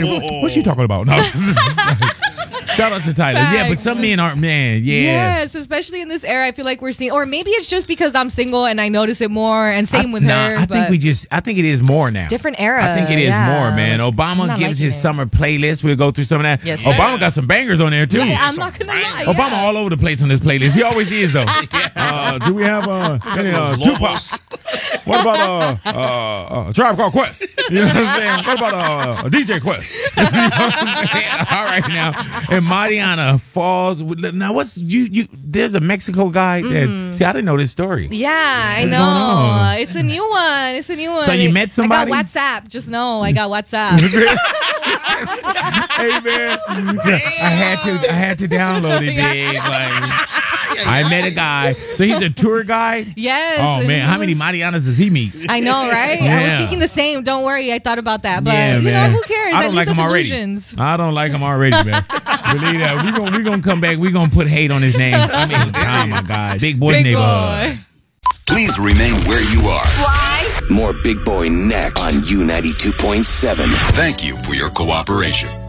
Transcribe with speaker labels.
Speaker 1: what's she talking about? No. Shout out to Tyler.
Speaker 2: Facts.
Speaker 1: Yeah, but some men aren't, man. Yeah.
Speaker 2: Yes, especially in this era, I feel like we're seeing, or maybe it's just because I'm single and I notice it more, and same with her.
Speaker 1: I think it is more now.
Speaker 2: Different era.
Speaker 1: I think it is more, man. Obama gives his summer playlist. We'll go through some of that.
Speaker 2: Yes,
Speaker 1: Obama got some bangers on there, too.
Speaker 2: Yeah, I'm not going to lie.
Speaker 1: Obama all over the place on this playlist. He always is, though. Do we have any Tupac? What about Tribe Called Quest? You know what I'm saying? What about DJ Quest? You know what I'm saying? All right, now. And Mariana falls with, now what's you there's a Mexico guy that see, I didn't know this story.
Speaker 2: Yeah, I
Speaker 1: What's
Speaker 2: know.
Speaker 1: going on?
Speaker 2: It's a new one.
Speaker 1: So you met somebody?
Speaker 2: I got WhatsApp. Just know I got WhatsApp.
Speaker 1: Hey man, I had to download it, big. Like, I met a guy. So he's a tour guide?
Speaker 2: Yes.
Speaker 1: Oh man, how many Marianas does he meet?
Speaker 2: I know, right?
Speaker 1: Yeah.
Speaker 2: I was thinking the same. Don't worry, I thought about that. But
Speaker 1: yeah,
Speaker 2: you
Speaker 1: man.
Speaker 2: know, who cares?
Speaker 1: I don't like him already. I don't like him already, man. Believe that. We're gonna come back. We're gonna put hate on his name. I mean, oh my God. Big boy neighborhood.
Speaker 3: Please remain where you are.
Speaker 4: Why?
Speaker 3: More Big Boy next on U92.7. Thank you for your cooperation.